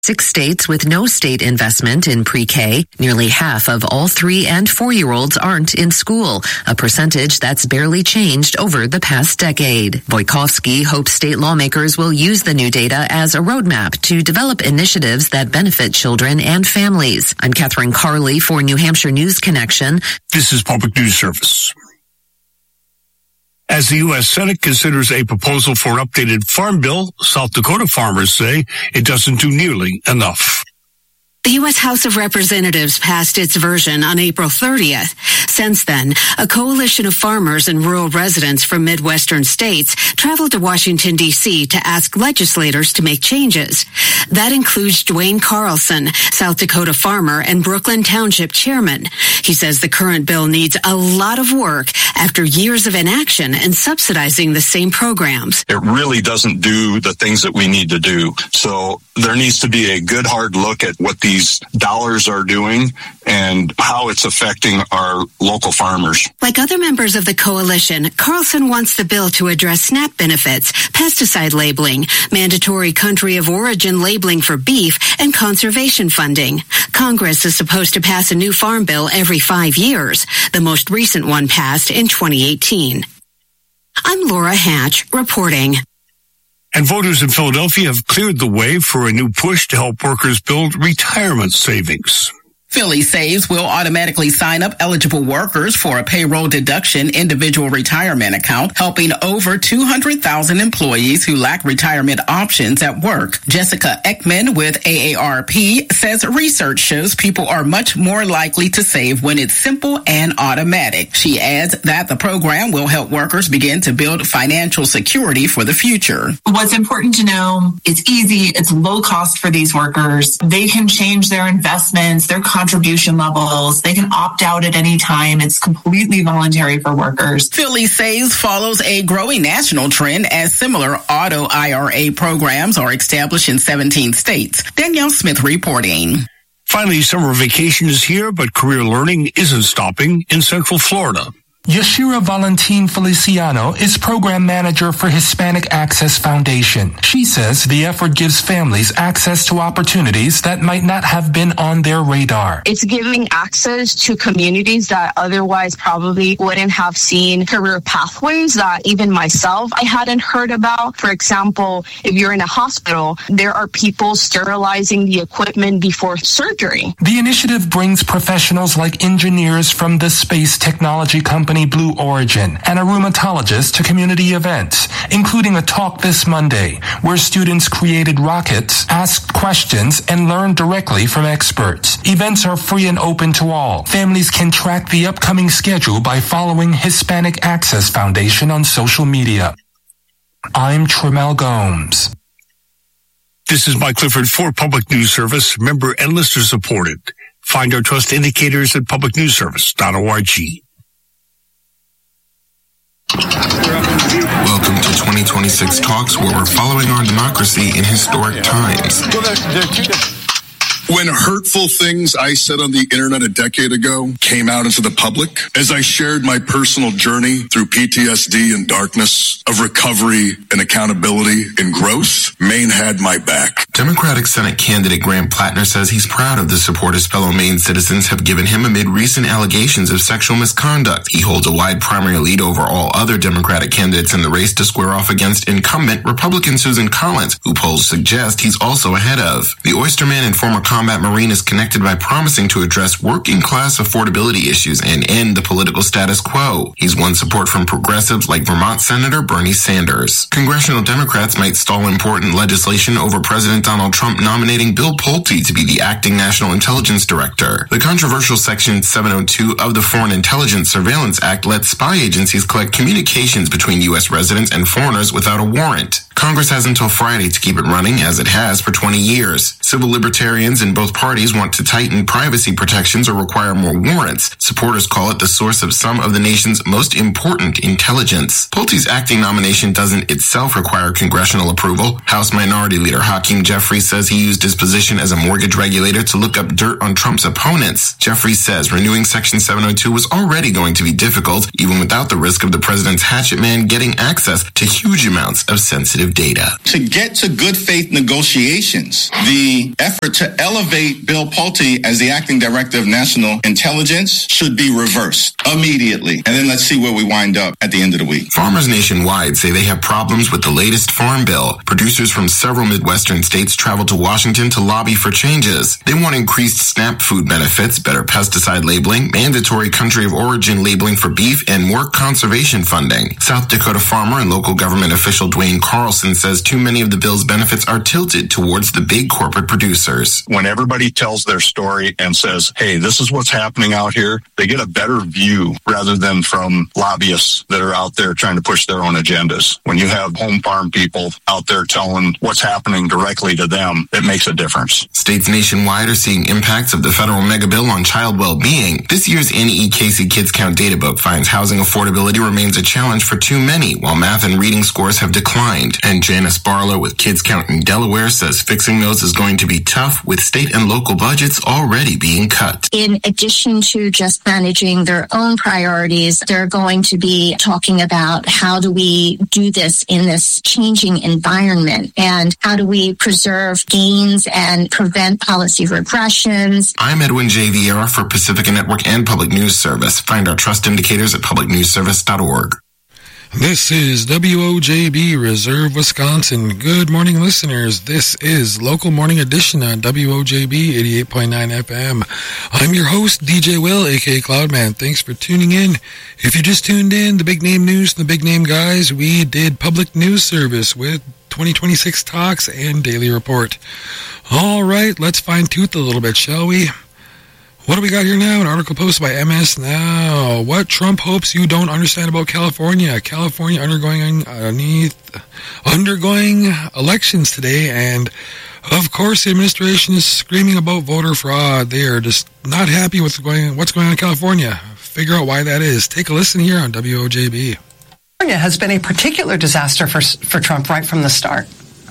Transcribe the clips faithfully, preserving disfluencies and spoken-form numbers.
Six states with no state investment in pre-K. Nearly half of all three and four-year-olds aren't in school, a percentage that's barely changed over the past decade. Wojciechowski hopes state lawmakers will use the new data as a roadmap to develop initiatives that benefit children and families. I'm Catherine Carley for New Hampshire News Connection. This is Public News Service. As the U S Senate considers a proposal for an updated farm bill, South Dakota farmers say it doesn't do nearly enough. The U S House of Representatives passed its version on April thirtieth. Since then, a coalition of farmers and rural residents from Midwestern states traveled to Washington, D C to ask legislators to make changes. That includes Dwayne Carlson, South Dakota farmer and Brooklyn Township chairman. He says the current bill needs a lot of work after years of inaction and subsidizing the same programs. It really doesn't do the things that we need to do. So there needs to be a good hard look at what these dollars are doing and how it's affecting our local farmers. Like other members of the coalition, Carlson wants the bill to address SNAP benefits, pesticide labeling, mandatory country of origin labeling for beef, and conservation funding. Congress is supposed to pass a new farm bill every five years. The most recent one passed in twenty eighteen. I'm Laura Hatch, reporting. And voters in Philadelphia have cleared the way for a new push to help workers build retirement savings. Philly Saves will automatically sign up eligible workers for a payroll deduction individual retirement account, helping over two hundred thousand employees who lack retirement options at work. Jessica Ekman with A A R P says research shows people are much more likely to save when it's simple and automatic. She adds that the program will help workers begin to build financial security for the future. What's important to know, it's easy, it's low cost for these workers. They can change their investments, their contribution levels. They can opt out at any time. It's completely voluntary for workers. Philly Saves follows a growing national trend as similar auto I R A programs are established in seventeen states. Danielle Smith reporting. Finally, summer vacation is here, but career learning isn't stopping in Central Florida. Yashira Valentin Feliciano is program manager for Hispanic Access Foundation. She says the effort gives families access to opportunities that might not have been on their radar. It's giving access to communities that otherwise probably wouldn't have seen career pathways that even myself I hadn't heard about. For example, if you're in a hospital, there are people sterilizing the equipment before surgery. The initiative brings professionals like engineers from the space technology company Blue Origin and a rheumatologist to community events, including a talk this Monday where students created rockets, asked questions, and learned directly from experts. Events are free and open to all. Families can track the upcoming schedule by following Hispanic Access Foundation on social media. I'm Tremel Gomes. This is Mike Clifford for Public News Service, member and listener supported. Find our trust indicators at public news service dot org. Welcome to twenty twenty-six Talks, where we're following our democracy in historic times. When hurtful things I said on the internet a decade ago came out into the public, as I shared my personal journey through P T S D and darkness, of recovery and accountability and growth, Maine had my back. Democratic Senate candidate Graham Plattner says he's proud of the support his fellow Maine citizens have given him amid recent allegations of sexual misconduct. He holds a wide primary lead over all other Democratic candidates in the race to square off against incumbent Republican Susan Collins, who polls suggest he's also ahead of. The Oysterman and former Combat Marine is connected by promising to address working-class affordability issues and end the political status quo. He's won support from progressives like Vermont Senator Bernie Sanders. Congressional Democrats might stall important legislation over President Donald Trump nominating Bill Pulte to be the acting National Intelligence Director. The controversial Section seven oh two of the Foreign Intelligence Surveillance Act lets spy agencies collect communications between U S residents and foreigners without a warrant. Congress has until Friday to keep it running, as it has for twenty years. Civil libertarians and and both parties want to tighten privacy protections or require more warrants. Supporters call it the source of some of the nation's most important intelligence. Pulte's acting nomination doesn't itself require congressional approval. House Minority Leader Hakeem Jeffries says he used his position as a mortgage regulator to look up dirt on Trump's opponents. Jeffries says renewing Section seven oh two was already going to be difficult, even without the risk of the president's hatchet man getting access to huge amounts of sensitive data. To get to good faith negotiations, the effort to elevate Bill Pulte as the acting director of national intelligence should be reversed immediately. And then let's see where we wind up at the end of the week. Farmers nationwide say they have problems with the latest farm bill. Producers from several Midwestern states traveled to Washington to lobby for changes. They want increased SNAP food benefits, better pesticide labeling, mandatory country of origin labeling for beef, and more conservation funding. South Dakota farmer and local government official Dwayne Carlson says too many of the bill's benefits are tilted towards the big corporate producers. When everybody tells their story and says, hey, this is what's happening out here, they get a better view rather than from lobbyists that are out there trying to push their own agendas. When you have home farm people out there telling what's happening directly to them, it makes a difference. States nationwide are seeing impacts of the federal mega bill on child well-being. This year's Annie E. Casey Kids Count data book finds housing affordability remains a challenge for too many, while math and reading scores have declined. And Janice Barlow with Kids Count in Delaware says fixing those is going to be tough, with state and local budgets already being cut. In addition to just managing their own priorities, they're going to be talking about how do we do this in this changing environment, and how do we preserve gains and prevent policy regressions. I'm Edwin J. Vieira for Pacifica Network and Public News Service. Find our trust indicators at public news service dot org. This is W O J B Reserve, Wisconsin. Good morning, listeners. This is Local Morning Edition on W O J B eighty-eight point nine F M. I'm your host, D J Will, a k a. Cloudman. Thanks for tuning in. If you just tuned in, the big name news and the big name guys, we did Public News Service with twenty twenty-six Talks and Daily Report. All right, let's fine-tooth a little bit, shall we? What do we got here now? An article posted by M S Now. What Trump hopes you don't understand about California. California undergoing underneath, undergoing elections today, and of course the administration is screaming about voter fraud. They are just not happy with going, what's going on in California. Figure out why that is. Take a listen here on W O J B. California has been a particular disaster for for Trump right from the start.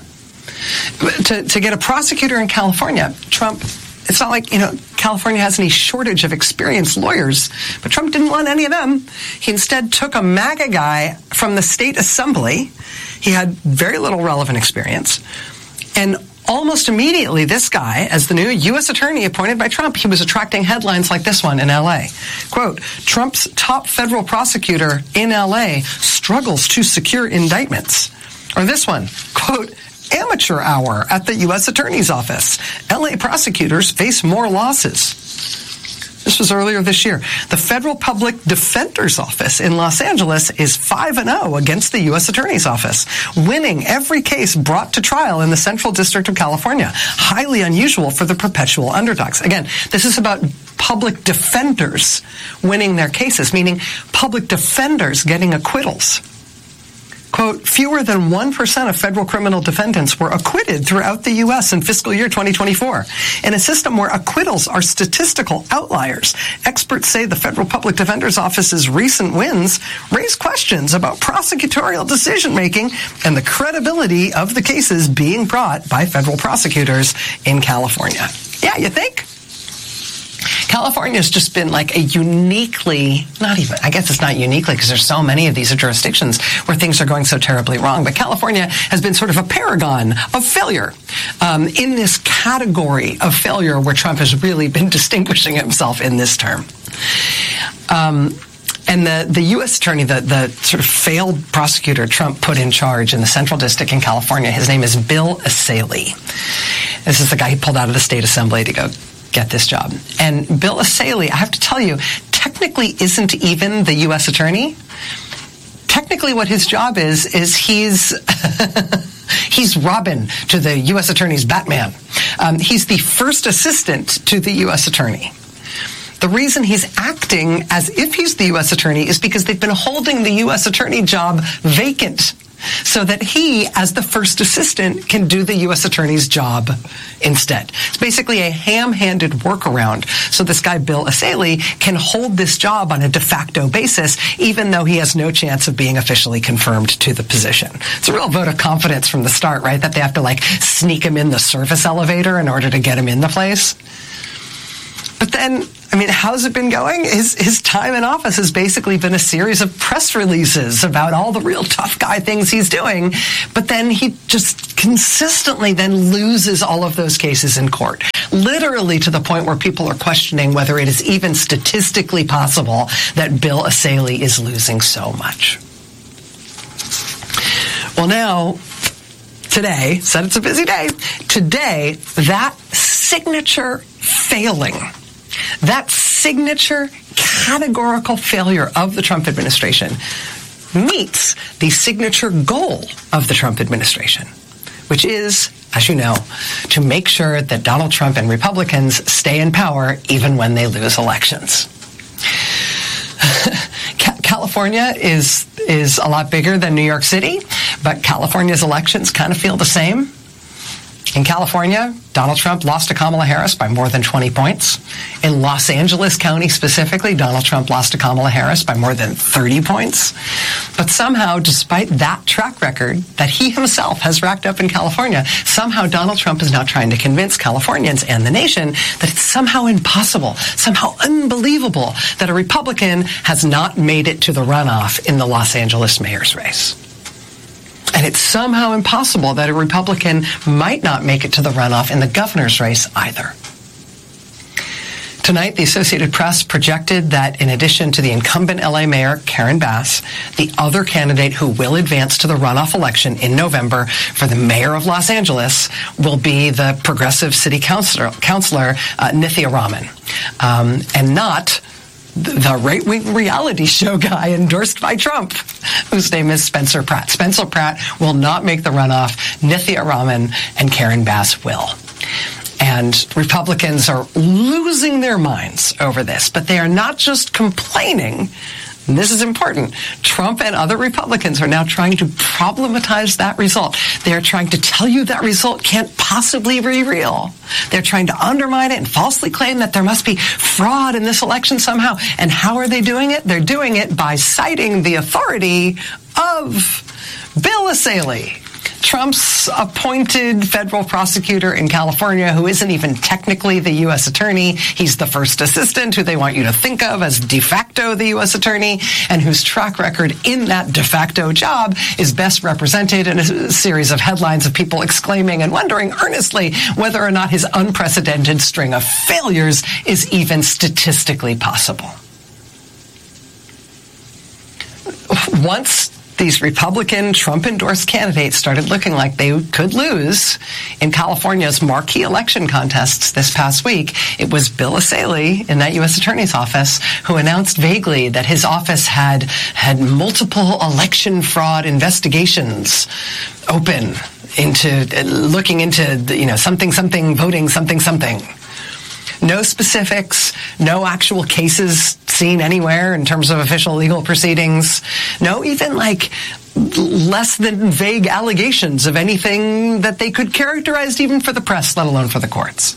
To, to get a prosecutor in California, Trump... It's not like, you know, California has any shortage of experienced lawyers, but Trump didn't want any of them. He instead took a MAGA guy from the state assembly. He had very little relevant experience. And almost immediately, this guy, as the new U S attorney appointed by Trump, he was attracting headlines like this one in L A. Quote, Trump's top federal prosecutor in L A struggles to secure indictments. Or this one, quote, amateur hour at the U S Attorney's Office. L A prosecutors face more losses. This was earlier this year. The Federal Public Defender's Office in Los Angeles is five and oh against the U S Attorney's Office, winning every case brought to trial in the Central District of California. Highly unusual for the perpetual underdogs. Again, this is about public defenders winning their cases, meaning public defenders getting acquittals. Quote, fewer than one percent of federal criminal defendants were acquitted throughout the U S in fiscal year twenty twenty-four. In a system where acquittals are statistical outliers, experts say the Federal Public Defender's Office's recent wins raise questions about prosecutorial decision-making and the credibility of the cases being brought by federal prosecutors in California. Yeah, you think? California's just been like a uniquely, not even, I guess it's not uniquely because there's so many of these jurisdictions where things are going so terribly wrong, but California has been sort of a paragon of failure um, in this category of failure where Trump has really been distinguishing himself in this term. Um, And the, the U S attorney, the, the sort of failed prosecutor Trump put in charge in the Central District in California, his name is Bill Essayli. This is the guy he pulled out of the state assembly to go get this job. And Bill Essayli, I have to tell you, technically isn't even the U S attorney. Technically what his job is, is he's he's Robin to the U S attorney's Batman. Um, he's the first assistant to the U S attorney. The reason he's acting as if he's the U S attorney is because they've been holding the U S attorney job vacant so that he, as the first assistant, can do the U S attorney's job instead. It's basically a ham-handed workaround so this guy, Bill Essayli, can hold this job on a de facto basis, even though he has no chance of being officially confirmed to the position. It's a real vote of confidence from the start, right? That they have to, like, sneak him in the service elevator in order to get him in the place. But then, I mean, how's it been going? His his time in office has basically been a series of press releases about all the real tough guy things he's doing. But then he just consistently then loses all of those cases in court, literally to the point where people are questioning whether it is even statistically possible that Bill Essayli is losing so much. Well, now, today, said it's a busy day, today, that signature failing, that signature categorical failure of the Trump administration meets the signature goal of the Trump administration, which is, as you know, to make sure that Donald Trump and Republicans stay in power even when they lose elections. California is is a lot bigger than New York City, but California's elections kind of feel the same. In California, Donald Trump lost to Kamala Harris by more than twenty points. In Los Angeles County specifically, Donald Trump lost to Kamala Harris by more than thirty points. But somehow, despite that track record that he himself has racked up in California, somehow Donald Trump is now trying to convince Californians and the nation that it's somehow impossible, somehow unbelievable that a Republican has not made it to the runoff in the Los Angeles mayor's race. And it's somehow impossible that a Republican might not make it to the runoff in the governor's race either. Tonight, the Associated Press projected that in addition to the incumbent L A mayor, Karen Bass, the other candidate who will advance to the runoff election in November for the mayor of Los Angeles will be the progressive city councilor, councilor uh, Nithya Raman, um, and not the right-wing reality show guy endorsed by Trump, whose name is Spencer Pratt. Spencer Pratt will not make the runoff. Nithya Raman and Karen Bass will. And Republicans are losing their minds over this, but they are not just complaining. And this is important. Trump and other Republicans are now trying to problematize that result. They are trying to tell you that result can't possibly be real. They're trying to undermine it and falsely claim that there must be fraud in this election somehow. And how are they doing it? They're doing it by citing the authority of Bill Essayli, Trump's appointed federal prosecutor in California, who isn't even technically the U S attorney. He's the first assistant who they want you to think of as de facto the U S attorney, and whose track record in that de facto job is best represented in a series of headlines of people exclaiming and wondering earnestly whether or not his unprecedented string of failures is even statistically possible. Once these Republican Trump-endorsed candidates started looking like they could lose in California's marquee election contests this past week, it was Bill Essayli in that U S attorney's office who announced vaguely that his office had had multiple election fraud investigations open into looking into the, you know something something voting something something. No specifics, no actual cases seen anywhere in terms of official legal proceedings, no even like less than vague allegations of anything that they could characterize even for the press, let alone for the courts.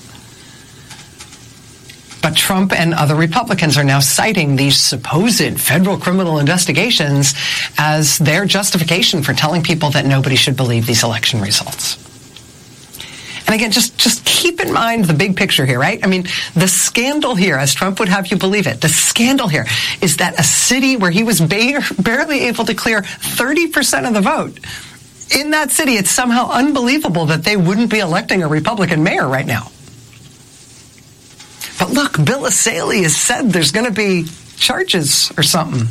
But Trump and other Republicans are now citing these supposed federal criminal investigations as their justification for telling people that nobody should believe these election results. And again, just, just keep in mind the big picture here, right? I mean, the scandal here, as Trump would have you believe it, the scandal here is that a city where he was ba- barely able to clear thirty percent of the vote, in that city, it's somehow unbelievable that they wouldn't be electing a Republican mayor right now. But look, Bill Essayli has said there's going to be charges or something.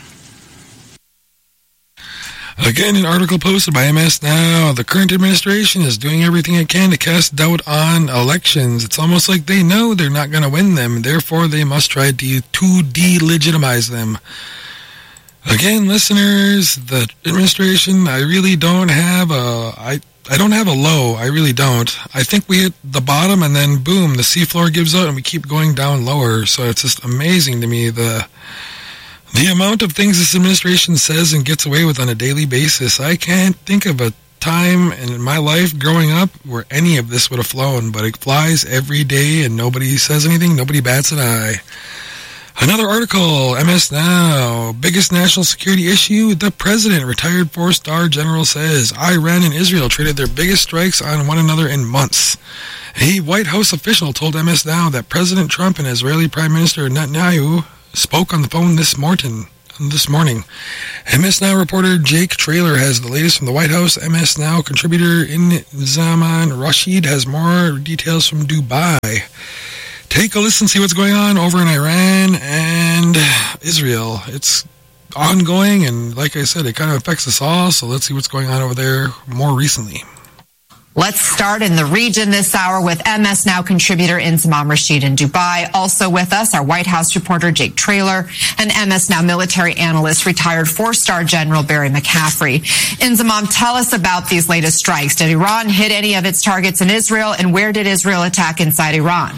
Again, an article posted by M S Now. The current administration is doing everything it can to cast doubt on elections. It's almost like they know they're not going to win them, therefore they must try de- to delegitimize them. Again, listeners, the administration, I really don't have a... I, I don't have a low. I really don't. I think we hit the bottom and then boom, the seafloor gives out and we keep going down lower. So it's just amazing to me the... The amount of things this administration says and gets away with on a daily basis, I can't think of a time in my life growing up where any of this would have flown, but it flies every day and nobody says anything, nobody bats an eye. Another article, M S Now, biggest national security issue, the president, retired four-star general says Iran and Israel traded their biggest strikes on one another in months. A White House official told M S Now that President Trump and Israeli Prime Minister Netanyahu spoke on the phone this morning. This morning. M S Now reporter Jake Traylor has the latest from the White House. M S Now contributor Inzaman Rashid has more details from Dubai. Take a listen, see what's going on over in Iran and Israel. It's ongoing, and like I said, it kind of affects us all, so let's see what's going on over there more recently. Let's start in the region this hour with M S Now contributor Inzamam Rashid in Dubai. Also with us, our White House reporter Jake Traylor and M S Now military analyst, retired four-star General Barry McCaffrey. Inzamam, tell us about these latest strikes. Did Iran hit any of its targets in Israel, and where did Israel attack inside Iran?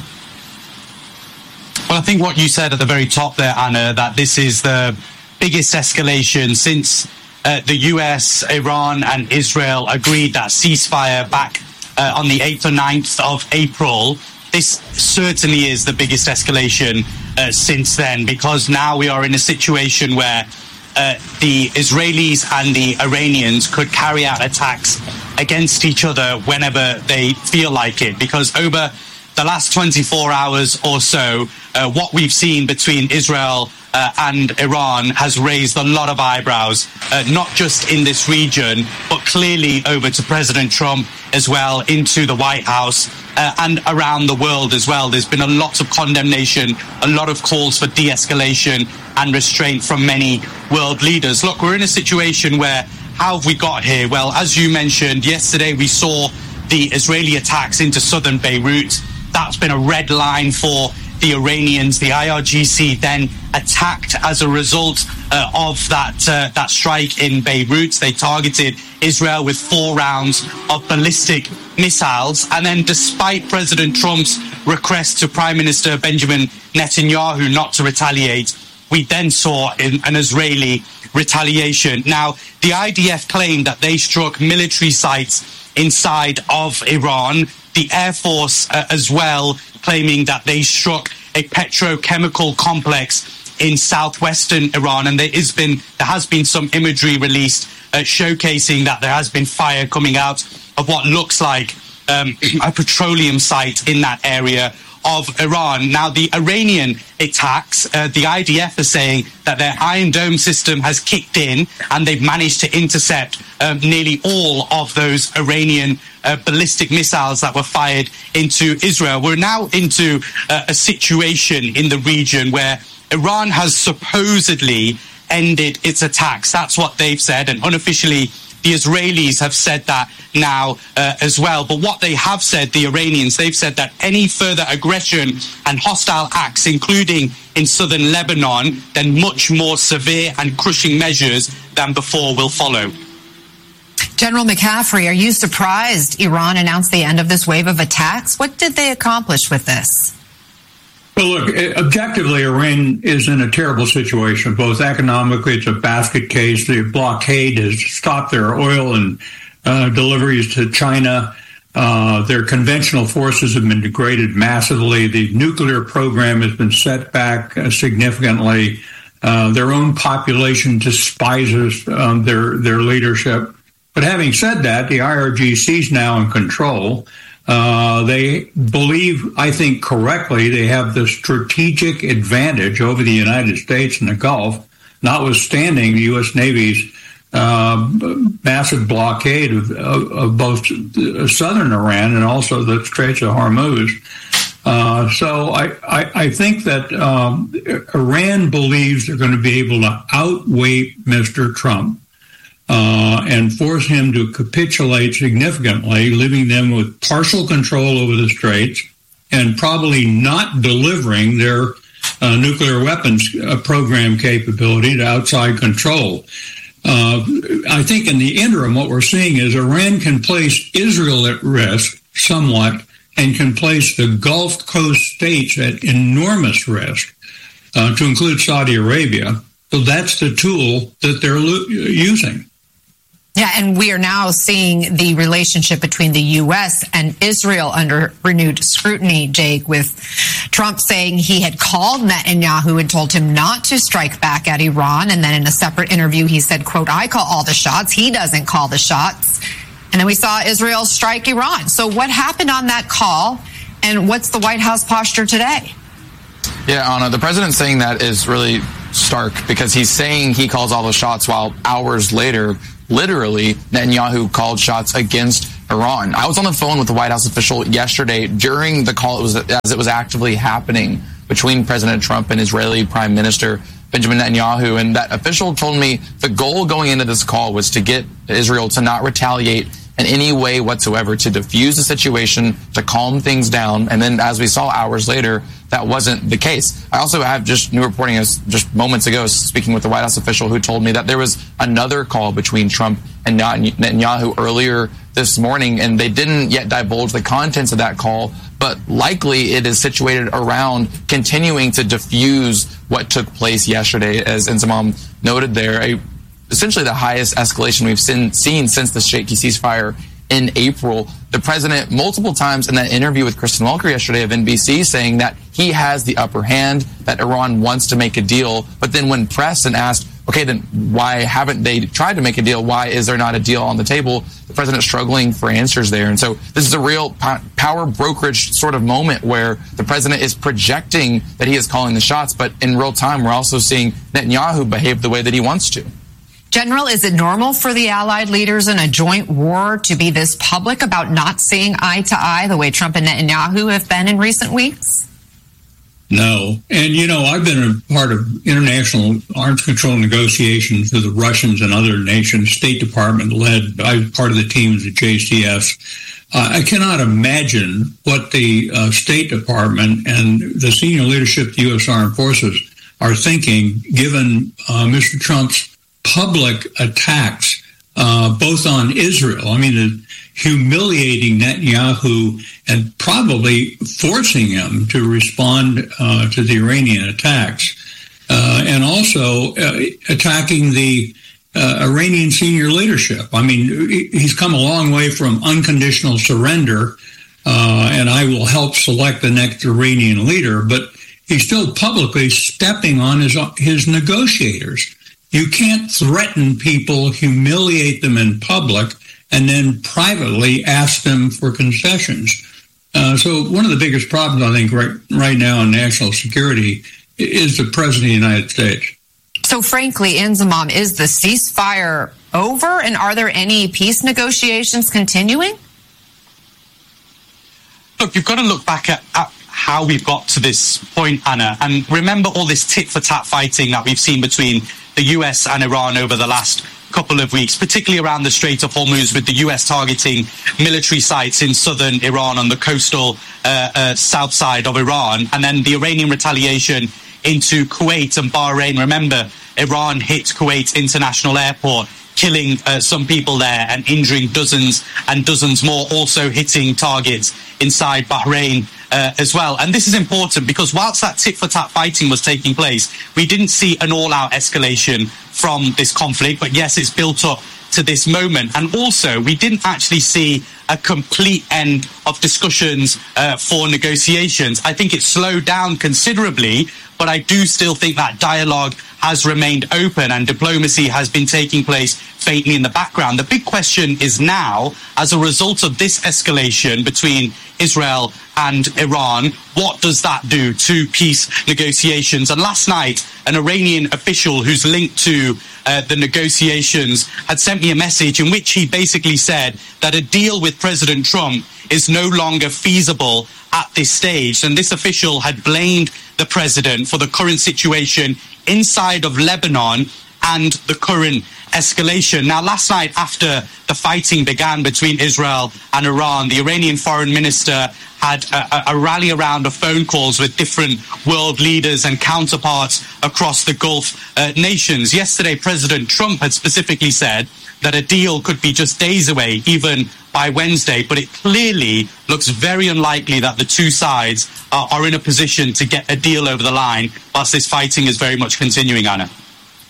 Well, I think what you said at the very top there, Anna, that this is the biggest escalation since Uh, the U S, Iran and Israel agreed that ceasefire back uh, on the eighth or ninth of April. This certainly is the biggest escalation uh, since then, because now we are in a situation where uh, the Israelis and the Iranians could carry out attacks against each other whenever they feel like it, because over the last twenty-four hours or so, uh, what we've seen between Israel Uh, and Iran has raised a lot of eyebrows, uh, not just in this region, but clearly over to President Trump as well, into the White House uh, and around the world as well. There's been a lot of condemnation, a lot of calls for de-escalation and restraint from many world leaders. Look, we're in a situation where, how have we got here? Well, as you mentioned, yesterday we saw the Israeli attacks into southern Beirut. That's been a red line for the Iranians. The I R G C then attacked as a result uh, of that uh, that strike in Beirut. They targeted Israel with four rounds of ballistic missiles. And then, despite President Trump's request to Prime Minister Benjamin Netanyahu not to retaliate, we then saw in an Israeli retaliation. Now, the I D F claimed that they struck military sites inside of Iran. The Air Force uh, as well, claiming that they struck a petrochemical complex in southwestern Iran, and there has been there has been some imagery released uh, showcasing that there has been fire coming out of what looks like um, a petroleum site in that area of Iran. Now, the Iranian attacks, uh, the I D F are saying that their Iron Dome system has kicked in and they've managed to intercept um, nearly all of those Iranian uh, ballistic missiles that were fired into Israel. We're now into uh, a situation in the region where Iran has supposedly ended its attacks. That's what they've said, and unofficially the Israelis have said that now uh, as well. But what they have said, the Iranians, they've said that any further aggression and hostile acts, including in southern Lebanon, then much more severe and crushing measures than before will follow. General McCaffrey, are you surprised Iran announced the end of this wave of attacks? What did they accomplish with this? Well, look, objectively, Iran is in a terrible situation. Both economically, it's a basket case. The blockade has stopped their oil and uh, deliveries to China. Uh, their conventional forces have been degraded massively. The nuclear program has been set back uh, significantly. Uh, their own population despises um, their their leadership. But having said that, the I R G C is now in control. Uh, they believe, I think correctly, they have the strategic advantage over the United States in the Gulf, notwithstanding the U S Navy's uh, massive blockade of, of, of both southern Iran and also the Straits of Hormuz. Uh, so I, I, I think that um, Iran believes they're going to be able to outweight Mister Trump. Uh, and force him to capitulate significantly, leaving them with partial control over the Straits and probably not delivering their uh, nuclear weapons uh, program capability to outside control. Uh, I think in the interim, what we're seeing is Iran can place Israel at risk somewhat and can place the Gulf Coast states at enormous risk, uh, to include Saudi Arabia. So that's the tool that they're lo- using. Yeah, and we are now seeing the relationship between the U S and Israel under renewed scrutiny, Jake, with Trump saying he had called Netanyahu and told him not to strike back at Iran. And then in a separate interview, he said, quote, I call all the shots. He doesn't call the shots. And then we saw Israel strike Iran. So what happened on that call, and what's the White House posture today? Yeah, Anna, the president saying that is really stark because he's saying he calls all the shots while hours later, literally, Netanyahu called shots against Iran. I was on the phone with the White House official yesterday during the call it was, as it was actively happening between President Trump and Israeli Prime Minister Benjamin Netanyahu. And that official told me the goal going into this call was to get Israel to not retaliate in any way whatsoever, to diffuse the situation, to calm things down. And then as we saw hours later, that wasn't the case. I also have just new reporting as just moments ago, speaking with the White House official who told me that there was another call between Trump and Netanyahu earlier this morning, and they didn't yet divulge the contents of that call, but likely it is situated around continuing to diffuse what took place yesterday, as Inzamam noted there, a essentially the highest escalation we've seen, seen since the shaky ceasefire in April. The president multiple times in that interview with Kristen Welker yesterday of N B C saying that he has the upper hand, that Iran wants to make a deal. But then when pressed and asked, okay, then why haven't they tried to make a deal? Why is there not a deal on the table? The president's struggling for answers there. And so this is a real power brokerage sort of moment where the president is projecting that he is calling the shots. But in real time, we're also seeing Netanyahu behave the way that he wants to. General, is it normal for the allied leaders in a joint war to be this public about not seeing eye to eye the way Trump and Netanyahu have been in recent weeks? No. And, you know, I've been a part of international arms control negotiations with the Russians and other nations, State Department led. I was part of the teams at J C S. Uh, I cannot imagine what the uh, State Department and the senior leadership of the U S Armed Forces are thinking, given uh, Mister Trump's public attacks, uh, both on Israel. I mean, the humiliating Netanyahu and probably forcing him to respond uh, to the Iranian attacks, uh, and also uh, attacking the uh, Iranian senior leadership. I mean, he's come a long way from unconditional surrender, uh, and I will help select the next Iranian leader, but he's still publicly stepping on his his negotiators. You can't threaten people, humiliate them in public, and then privately ask them for concessions. Uh, so one of the biggest problems, I think, right, right now in national security is the President of the United States. So frankly, Inzamam, is the ceasefire over, and are there any peace negotiations continuing? Look, you've got to look back at, at how we've got to this point, Anna, and remember all this tit-for-tat fighting that we've seen between the U S and Iran over the last couple of weeks, particularly around the Strait of Hormuz, with the U S targeting military sites in southern Iran on the coastal uh, uh, south side of Iran, and then the Iranian retaliation into Kuwait and Bahrain. Remember, Iran hit Kuwait International Airport, killing uh, some people there and injuring dozens and dozens more, also hitting targets inside Bahrain uh, as well. And this is important because whilst that tit-for-tat fighting was taking place, we didn't see an all-out escalation from this conflict. But yes, it's built up to this moment. And also, we didn't actually see a complete end of discussions uh, for negotiations. I think it slowed down considerably, but I do still think that dialogue has remained open and diplomacy has been taking place faintly in the background. The big question is now, as a result of this escalation between Israel and Iran, what does that do to peace negotiations? And last night, an Iranian official who's linked to uh, the negotiations had sent me a message in which he basically said that a deal with President Trump is no longer feasible at this stage. And this official had blamed the president for the current situation inside of Lebanon and the current escalation. Now, last night, after the fighting began between Israel and Iran, the Iranian foreign minister had a, a rally around of phone calls with different world leaders and counterparts across the Gulf uh, nations. Yesterday, President Trump had specifically said that a deal could be just days away, even by Wednesday, but it clearly looks very unlikely that the two sides are, are in a position to get a deal over the line whilst this fighting is very much continuing, Anna.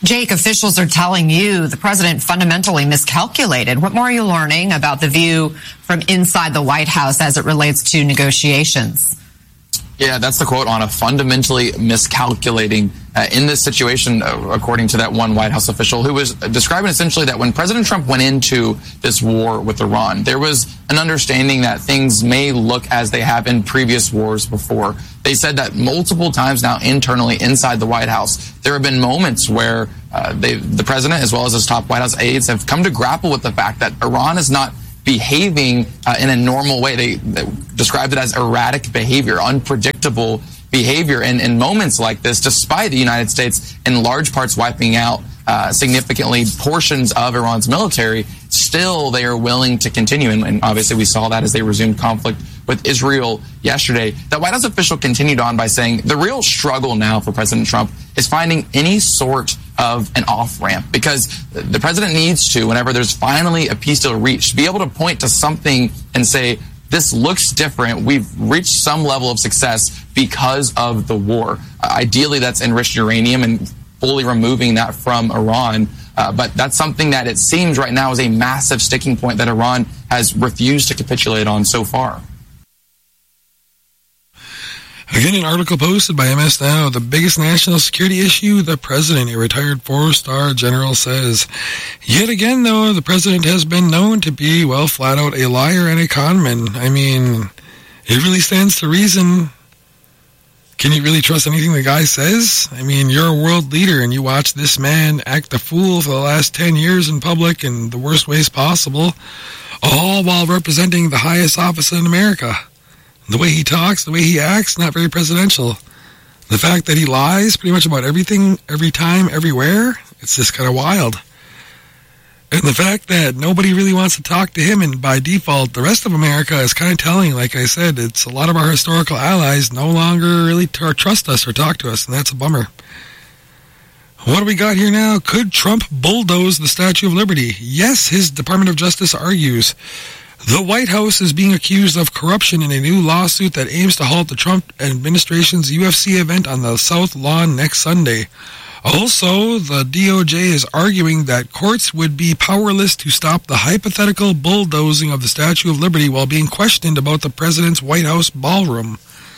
Jake, officials are telling you the president fundamentally miscalculated. What more are you learning about the view from inside the White House as it relates to negotiations? Yeah, that's the quote on a fundamentally miscalculating uh, in this situation, uh, according to that one White House official who was describing essentially that when President Trump went into this war with Iran, there was an understanding that things may look as they have in previous wars before. They said that multiple times now internally inside the White House, there have been moments where uh, they, the president, as well as his top White House aides, have come to grapple with the fact that Iran is not behaving uh, in a normal way. They, they described it as erratic behavior, unpredictable behavior. And in moments like this, despite the United States in large parts wiping out uh, significantly portions of Iran's military, still they are willing to continue. And, and obviously we saw that as they resumed conflict with Israel yesterday. The White House official continued on by saying the real struggle now for President Trump is finding any sort of an off-ramp, because the president needs to, whenever there's finally a peace deal reached, be able to point to something and say, this looks different. We've reached some level of success because of the war. Uh, ideally, that's enriched uranium and fully removing that from Iran. Uh, but that's something that it seems right now is a massive sticking point that Iran has refused to capitulate on so far. Again, an article posted by M S Now, the biggest national security issue, the president, a retired four-star general, says. Yet again, though, the president has been known to be, well, flat out a liar and a conman. I mean, it really stands to reason. Can you really trust anything the guy says? I mean, you're a world leader and you watch this man act a fool for the last ten years in public in the worst ways possible, all while representing the highest office in America. The way he talks, the way he acts, not very presidential. The fact that he lies pretty much about everything, every time, everywhere, it's just kind of wild. And the fact that nobody really wants to talk to him, and by default, the rest of America is kind of telling, like I said, it's a lot of our historical allies no longer really t- trust us or talk to us, and that's a bummer. What do we got here now? Could Trump bulldoze the Statue of Liberty? Yes, his Department of Justice argues. The White House is being accused of corruption in a new lawsuit that aims to halt the Trump administration's U F C event on the South Lawn next Sunday. Also, the D O J is arguing that courts would be powerless to stop the hypothetical bulldozing of the Statue of Liberty while being questioned about the president's White House ballroom.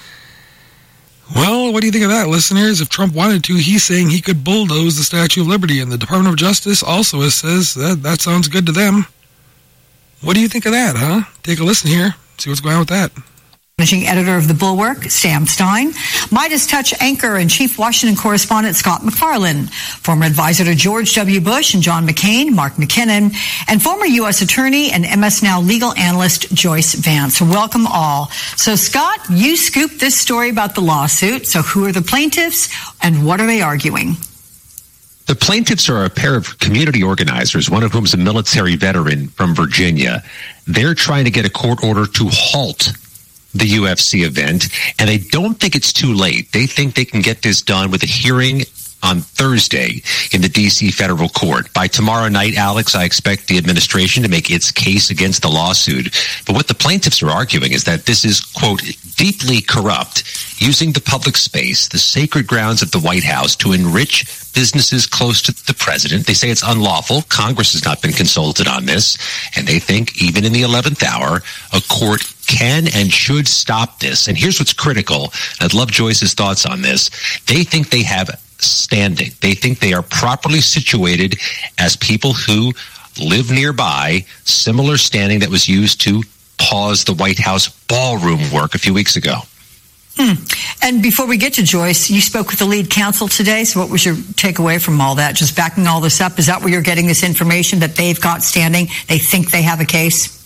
Well, what do you think of that, listeners? If Trump wanted to, he's saying he could bulldoze the Statue of Liberty, and the Department of Justice also says that that sounds good to them. What do you think of that, huh? Take a listen here. See what's going on with that. Managing editor of The Bulwark, Sam Stein. Midas Touch anchor and chief Washington correspondent Scott McFarlane. Former advisor to George W. Bush and John McCain, Mark McKinnon. And former U S attorney and M S Now legal analyst Joyce Vance. Welcome all. So, Scott, you scooped this story about the lawsuit. So who are the plaintiffs and what are they arguing? The plaintiffs are a pair of community organizers, one of whom is a military veteran from Virginia. They're trying to get a court order to halt the U F C event, and they don't think it's too late. They think they can get this done with a hearing on Thursday in the D C federal court. By tomorrow night, Alex, I expect the administration to make its case against the lawsuit. But what the plaintiffs are arguing is that this is, quote, deeply corrupt, using the public space, the sacred grounds of the White House, to enrich businesses close to the president. They say it's unlawful. Congress has not been consulted on this. And they think even in the eleventh hour, a court can and should stop this. And here's what's critical. I'd love Joyce's thoughts on this. They think they have standing. They think they are properly situated as people who live nearby, similar standing that was used to pause the White House ballroom work a few weeks ago. Hmm. And before we get to Joyce, you spoke with the lead counsel today. So what was your takeaway from all that? Just backing all this up? Is that where you're getting this information that they've got standing? They think they have a case?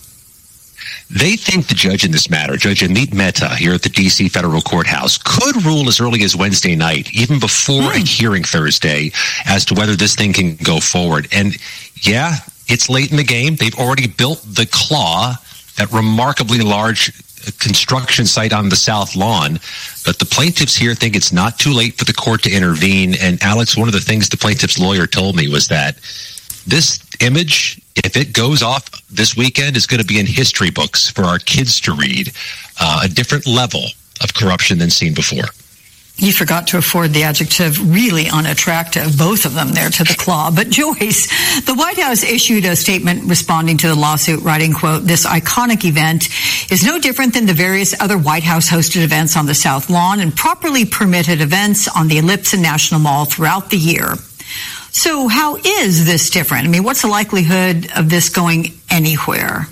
They think the judge in this matter, Judge Amit Mehta here at the D C federal courthouse, could rule as early as Wednesday night, even before mm. a hearing Thursday, as to whether this thing can go forward. And yeah, it's late in the game. They've already built the Claw, that remarkably large construction site on the South Lawn. But the plaintiffs here think it's not too late for the court to intervene. And Alex, one of the things the plaintiff's lawyer told me was that this image, if it goes off this weekend, is going to be in history books for our kids to read. Uh, a different level of corruption than seen before. You forgot to afford the adjective really unattractive, both of them there to the claw. But Joyce, the White House issued a statement responding to the lawsuit, writing, quote, "This iconic event is no different than the various other White House hosted events on the South Lawn and properly permitted events on the Ellipse and National Mall throughout the year." So how is this different? I mean, what's the likelihood of this going anywhere?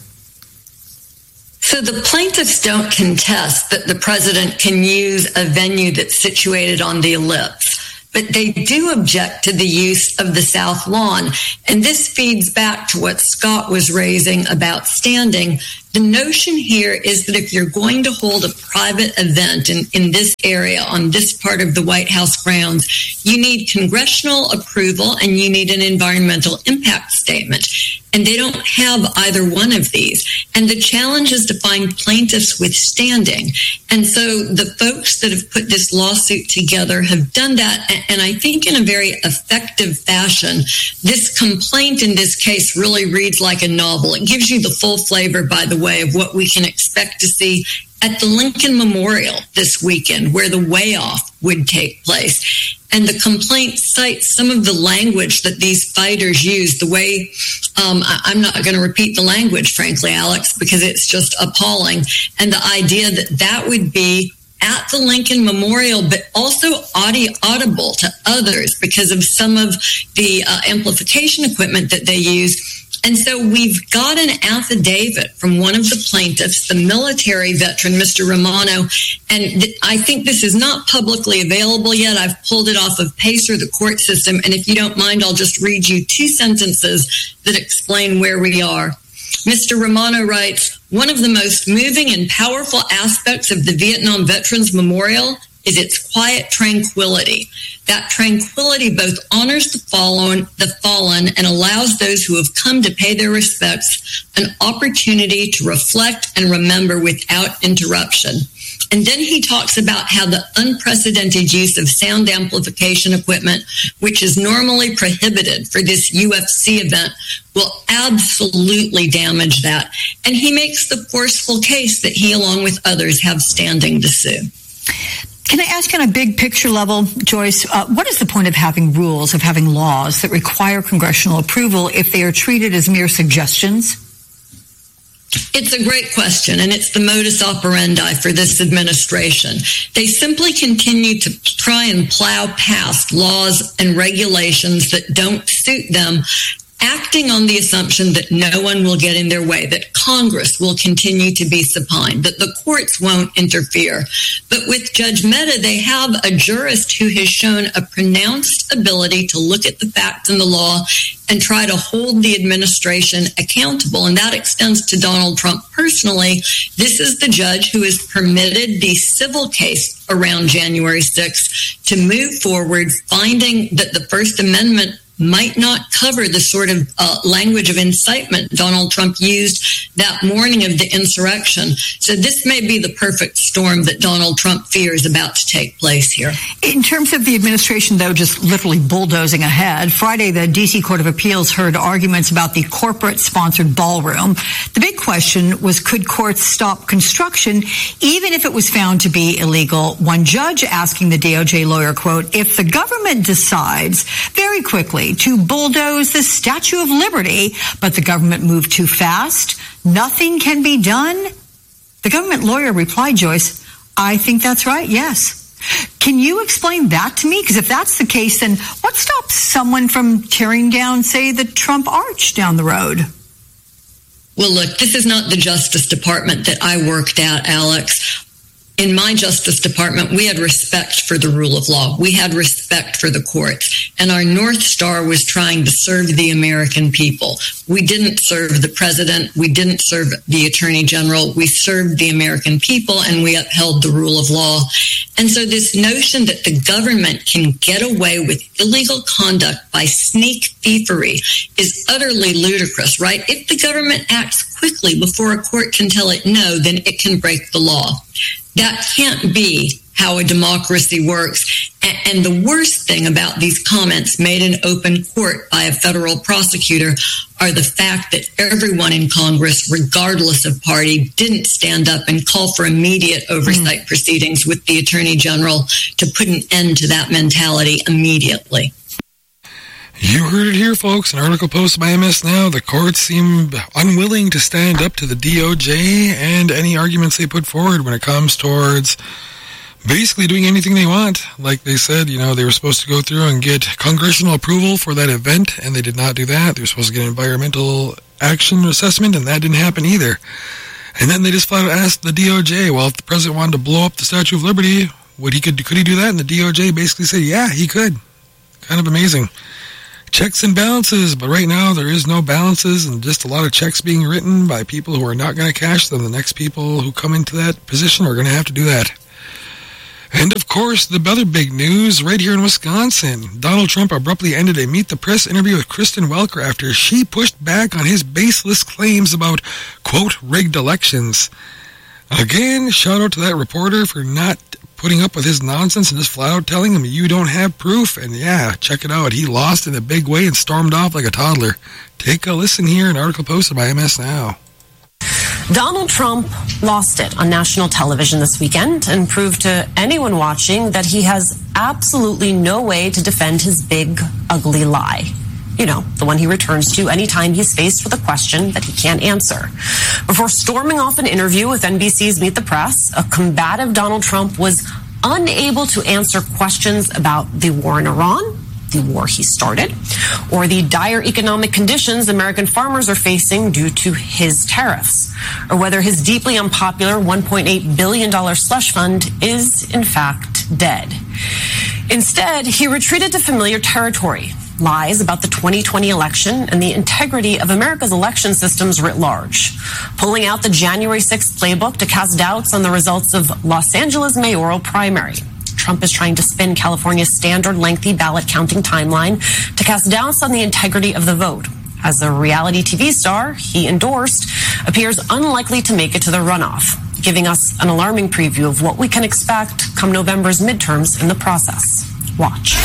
So the plaintiffs don't contest that the president can use a venue that's situated on the Ellipse, but they do object to the use of the South Lawn. And this feeds back to what Scott was raising about standing. The notion here is that if you're going to hold a private event in, in this area, on this part of the White House grounds, you need congressional approval and you need an environmental impact statement. And they don't have either one of these. And the challenge is to find plaintiffs with standing. And so the folks that have put this lawsuit together have done that, and I think in a very effective fashion. This complaint in this case really reads like a novel. It gives you the full flavor, by the way, of what we can expect to see at the Lincoln Memorial this weekend, where the weigh-off would take place. And the complaint cites some of the language that these fighters use, the way, um, I, I'm not going to repeat the language, frankly, Alex, because it's just appalling. And the idea that that would be at the Lincoln Memorial, but also audi- audible to others because of some of the uh, amplification equipment that they use. And so we've got an affidavit from one of the plaintiffs, the military veteran, Mister Romano, and th- I think this is not publicly available yet. I've pulled it off of Pacer, the court system, and if you don't mind, I'll just read you two sentences that explain where we are. Mister Romano writes, "One of the most moving and powerful aspects of the Vietnam Veterans Memorial is its quiet tranquility. That tranquility both honors the fallen, the fallen and allows those who have come to pay their respects an opportunity to reflect and remember without interruption." And then he talks about how the unprecedented use of sound amplification equipment, which is normally prohibited for this U F C event, will absolutely damage that. And he makes the forceful case that he, along with others, have standing to sue. Can I ask on a big picture level, Joyce, uh, what is the point of having rules, of having laws that require congressional approval if they are treated as mere suggestions? It's a great question, and it's the modus operandi for this administration. They simply continue to try and plow past laws and regulations that don't suit them, acting on the assumption that no one will get in their way, that Congress will continue to be supine, that the courts won't interfere. But with Judge Mehta, they have a jurist who has shown a pronounced ability to look at the facts and the law and try to hold the administration accountable. And that extends to Donald Trump personally. This is the judge who has permitted the civil case around January sixth to move forward, finding that the First Amendment might not cover the sort of uh, language of incitement Donald Trump used that morning of the insurrection. So this may be the perfect storm that Donald Trump fears about to take place here. In terms of the administration, though, just literally bulldozing ahead, Friday, the D C Court of Appeals heard arguments about the corporate-sponsored ballroom. The big question was, could courts stop construction even if it was found to be illegal? One judge asking the D O J lawyer, quote, "If the government decides very quickly to bulldoze the Statue of Liberty, but the government moved too fast, nothing can be done?" The government lawyer replied, Joyce, "I think that's right, yes." Can you explain that to me? Because if that's the case, then what stops someone from tearing down, say, the Trump Arch down the road? Well, look, this is not the Justice Department that I worked at, Alex. In my Justice Department, we had respect for the rule of law. We had respect for the courts. And our North Star was trying to serve the American people. We didn't serve the president. We didn't serve the attorney general. We served the American people, and we upheld the rule of law. And so this notion that the government can get away with illegal conduct by sneak thievery is utterly ludicrous, right? If the government acts quickly before a court can tell it no, then it can break the law. That can't be how a democracy works. And the worst thing about these comments made in open court by a federal prosecutor are the fact that everyone in Congress, regardless of party, didn't stand up and call for immediate oversight mm. proceedings with the Attorney General to put an end to that mentality immediately. You heard it here, folks. An article posted by M S Now. The courts seem unwilling to stand up to the D O J and any arguments they put forward when it comes towards basically doing anything they want. Like they said, you know, they were supposed to go through and get congressional approval for that event, and they did not do that. They were supposed to get an environmental action assessment, and that didn't happen either. And then they just flat out asked the D O J, well, if the president wanted to blow up the Statue of Liberty, would he could could he do that? And the D O J basically said, yeah, he could. Kind of amazing. Checks and balances, but right now there is no balances and just a lot of checks being written by people who are not going to cash them. The next people who come into that position are going to have to do that. And of course, the other big news right here in Wisconsin. Donald Trump abruptly ended a Meet the Press interview with Kristen Welker after she pushed back on his baseless claims about, quote, rigged elections. Again, shout out to that reporter for not putting up with his nonsense and just flat out telling him you don't have proof. And yeah, check it out. He lost in a big way and stormed off like a toddler. Take a listen here, an article posted by M S Now. Donald Trump lost it on national television this weekend and proved to anyone watching that he has absolutely no way to defend his big, ugly lie. You know, the one he returns to anytime he's faced with a question that he can't answer. Before storming off an interview with N B C's Meet the Press, a combative Donald Trump was unable to answer questions about the war in Iran, the war he started, or the dire economic conditions American farmers are facing due to his tariffs, or whether his deeply unpopular one point eight billion dollars slush fund is, in fact, dead. Instead, he retreated to familiar territory, lies about the twenty twenty election and the integrity of America's election systems writ large, pulling out the January sixth playbook to cast doubts on the results of Los Angeles mayoral primary. Trump is trying to spin California's standard lengthy ballot counting timeline to cast doubts on the integrity of the vote. As a reality T V star he endorsed appears unlikely to make it to the runoff, giving us an alarming preview of what we can expect come November's midterms in the process. Watch.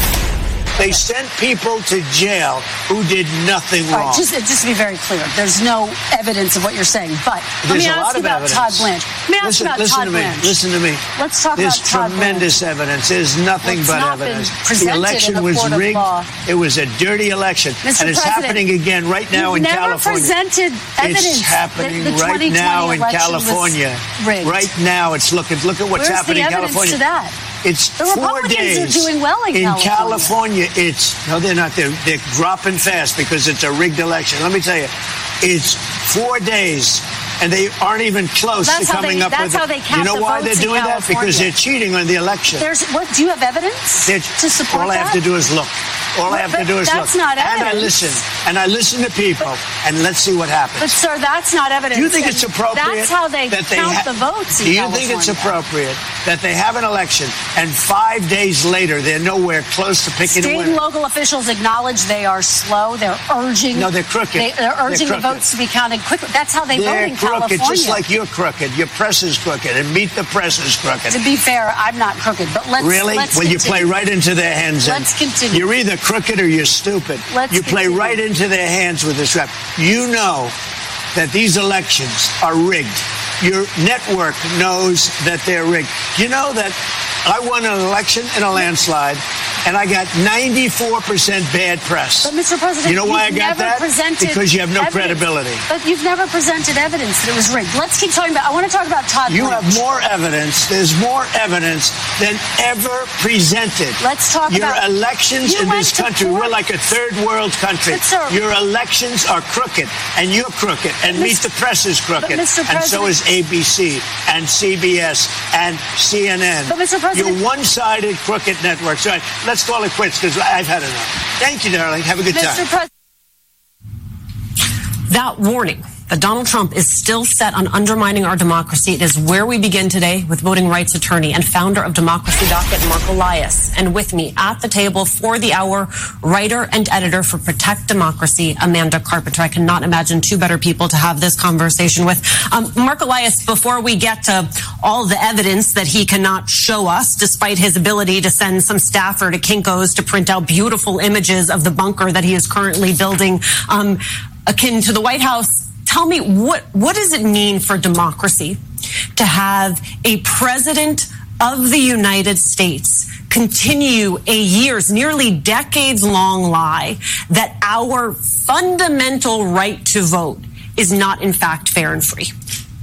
They sent people to jail who did nothing wrong. Right, just, just to be very clear, there's no evidence of what you're saying. But there's let me a ask lot you of about evidence. Todd Blanche. Let me ask listen, you about listen Todd to me. Blanche. Listen to me. Let's talk There's about Todd tremendous Blanche. evidence. There's nothing Well, it's but not been evidence. The presented election in a was court of rigged. law. It was a dirty election, Mister and it's President, happening again right now you've in never California. presented evidence It's happening that the right now in election was California. rigged. Right now, it's looking. Look at what's Where's happening the in evidence California. to that? It's The four Republicans days. are doing well in, in California. California. It's no, they're not. They're they're dropping fast because it's a rigged election. Let me tell you, it's four days, and they aren't even close That's to how coming they- up that's with. how they count you know the why they're votes in doing that? Because California. they're cheating on the election. There's what? Do you have evidence They're- to support all I that? have to do is look. All I have But to do is that's look. not and I evidence. listen. And I listen to people. and let's see what happens. But sir, that's not evidence. Do you think And it's appropriate? That's how they that they count ha- the votes in Do you California. think it's appropriate that they have an election and five days later they're nowhere close to picking State a and winner? local officials acknowledge they are slow. They're urging. No, they're crooked. They, they're urging They're the crooked. votes to be counted quickly. That's how they They're vote in crooked, California. just like you're crooked. Your press is crooked, and Meet the Press is crooked. To be fair, I'm not crooked, but let's Really? Let's well, you continue. play right into their hands. then. Let's continue. You're either crooked or you're stupid. Let's you play continue. right into their hands with this rap. You know that these elections are rigged. Your network knows that they're rigged. You know that I won an election in a landslide, and I got ninety-four percent bad press. But Mister President, you know why I you've got never that? presented Because you have no evidence. credibility. But you've never presented evidence that it was rigged. Let's keep talking about. I want to talk about Todd. You Blanche. have more evidence. There's more evidence than ever presented. Let's talk Your about- elections You in went this to country, court. we're like a third world country. But, sir- Your elections are crooked, and you're crooked, and But, Meet Mister the Press is crooked, Mister and so is A B C, and C B S, and C N N. But, Mister President- You're one-sided crooked networks. All right, let's call it quits, because I've had enough. Thank you, darling. Have a good Mister time. President. That warning But Donald Trump is still set on undermining our democracy. It is where we begin today with voting rights attorney and founder of Democracy Docket, Mark Elias. And with me at the table for the hour, writer and editor for Protect Democracy, Amanda Carpenter. I cannot imagine two better people to have this conversation with. Um, Mark Elias, before we get to all the evidence that he cannot show us, despite his ability to send some staffer to Kinko's to print out beautiful images of the bunker that he is currently building, um, akin to the White House, tell me, what, what does it mean for democracy to have a president of the United States continue a years, nearly decades-long lie that our fundamental right to vote is not, in fact, fair and free?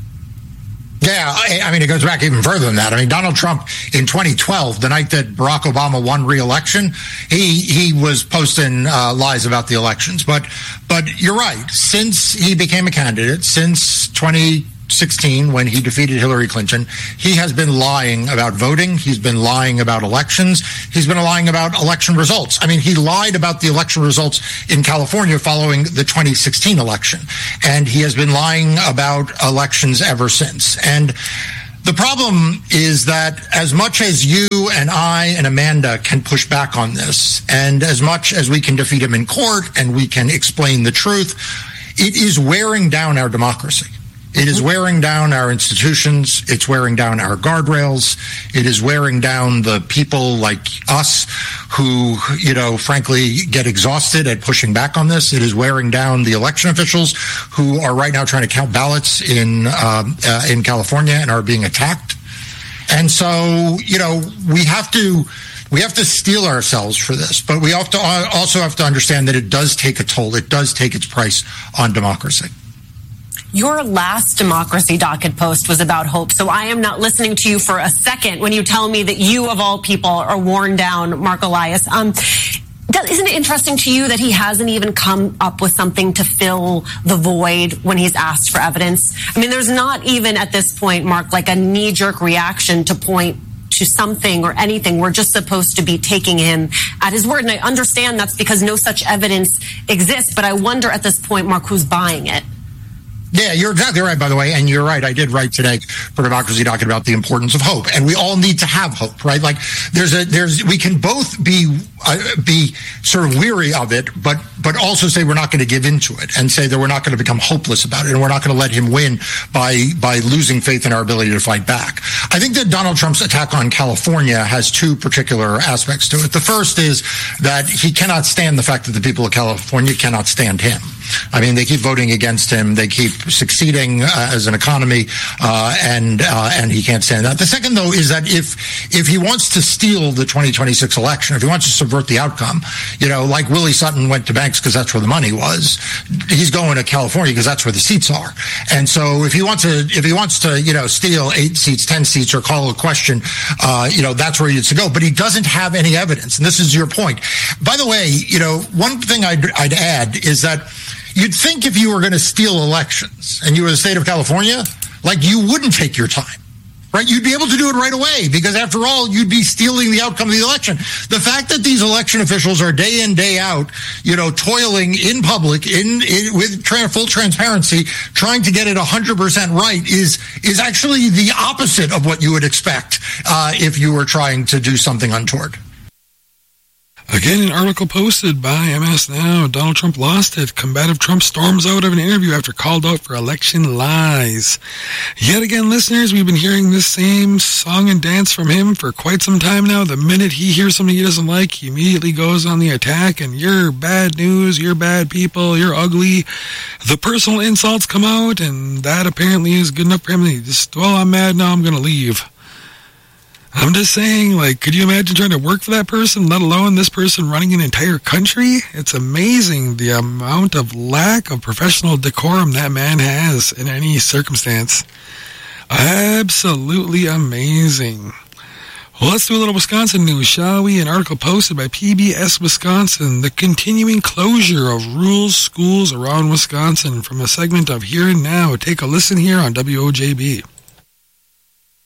Yeah, I, I mean, it goes back even further than that. I mean, Donald Trump in twenty twelve, the night that Barack Obama won re-election, he he was posting uh, lies about the elections. But but you're right. Since he became a candidate, since twenty sixteen, when he defeated Hillary Clinton, he has been lying about voting. He's been lying about elections. He's been lying about election results. I mean, he lied about the election results in California following the twenty sixteen election. And he has been lying about elections ever since. And the problem is that as much as you and I and Amanda can push back on this, and as much as we can defeat him in court and we can explain the truth, it is wearing down our democracy. It is wearing down our institutions. It's wearing down our guardrails. It is wearing down the people like us who, you know, frankly, get exhausted at pushing back on this. It is wearing down the election officials who are right now trying to count ballots in um, uh, in California and are being attacked. And so, you know, we have to we have to steel ourselves for this, but we have to also have to understand that it does take a toll. It does take its price on democracy. Your last Democracy Docket post was about hope, so I am not listening to you for a second when you tell me that you, of all people, are worn down, Mark Elias. Um, isn't it interesting to you that he hasn't even come up with something to fill the void when he's asked for evidence? I mean, there's not even at this point, Mark, like a knee-jerk reaction to point to something or anything. We're just supposed to be taking him at his word. And I understand that's because no such evidence exists, but I wonder at this point, Mark, who's buying it? Yeah, you're exactly right, by the way. And you're right. I did write today for Democracy Docket about the importance of hope. And we all need to have hope, right? Like there's a, there's, we can both be, uh, be sort of weary of it, but, but also say we're not going to give into it and say that we're not going to become hopeless about it. And we're not going to let him win by, by losing faith in our ability to fight back. I think that Donald Trump's attack on California has two particular aspects to it. The first is that he cannot stand the fact that the people of California cannot stand him. I mean, they keep voting against him. They keep succeeding uh, as an economy, uh, and uh, and he can't stand that. The second, though, is that if if he wants to steal the twenty twenty-six election, if he wants to subvert the outcome, you know, like Willie Sutton went to Banks because that's where the money was, he's going to California because that's where the seats are. And so, if he wants to, if he wants to, you know, steal eight seats, ten seats, or call a question, uh, you know, that's where he needs to go. But he doesn't have any evidence, and this is your point. By the way, you know, one thing I'd, I'd add is that you'd think if you were going to steal elections and you were the state of California, like you wouldn't take your time, right? You'd be able to do it right away because after all, you'd be stealing the outcome of the election. The fact that these election officials are day in, day out, you know, toiling in public in, in with tra- full transparency, trying to get it one hundred percent right is, is actually the opposite of what you would expect uh, if you were trying to do something untoward. Again, an article posted by M S Now. Donald Trump lost it. Combative Trump storms out of an interview after called out for election lies. Yet again, listeners, we've been hearing this same song and dance from him for quite some time now. The minute he hears something he doesn't like, he immediately goes on the attack and you're bad news, you're bad people, you're ugly. The personal insults come out and that apparently is good enough for him. He just, well, I'm mad now, I'm going to leave. I'm just saying, like, could you imagine trying to work for that person, let alone this person running an entire country? It's amazing the amount of lack of professional decorum that man has in any circumstance. Absolutely amazing. Well, let's do a little Wisconsin news, shall we? An article posted by P B S Wisconsin, the continuing closure of rural schools around Wisconsin, from a segment of Here and Now. Take a listen here on W O J B.